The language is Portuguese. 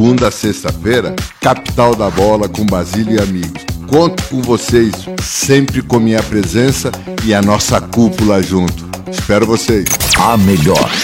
segunda a sexta-feira, Capital da Bola com Basílio e amigos. Conto com vocês, sempre com minha presença e a nossa cúpula junto. Espero vocês. A melhor